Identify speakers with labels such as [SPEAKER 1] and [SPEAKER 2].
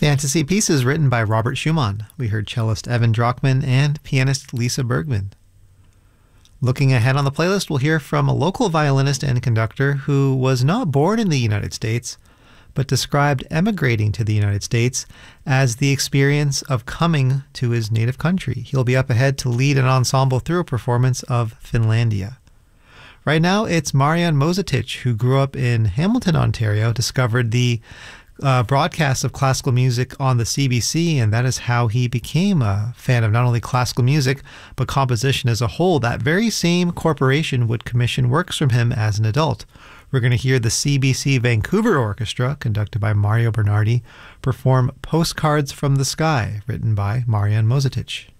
[SPEAKER 1] Fantasy Pieces written by Robert Schumann. We heard cellist Evan Drockman and pianist Lisa Bergman. Looking ahead on the playlist, we'll hear from a local violinist and conductor who was not born in the United States, but described emigrating to the United States as the experience of coming to his native country. He'll be up ahead to lead an ensemble through a performance of Finlandia. Right now, it's Marian Mozatic, who grew up in Hamilton, Ontario, discovered the broadcast of classical music on the CBC, and that is how he became a fan of not only classical music, but composition as a whole. That very same corporation would commission works from him as an adult. We're going to hear the CBC Vancouver Orchestra, conducted by Mario Bernardi, perform Postcards from the Sky, written by Marian Mozatic.